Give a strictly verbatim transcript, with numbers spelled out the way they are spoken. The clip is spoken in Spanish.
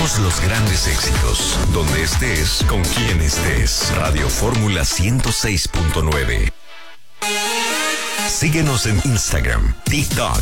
Compartimos los grandes éxitos, donde estés, con quien estés. Radio Fórmula ciento seis punto nueve. Síguenos en Instagram, TikTok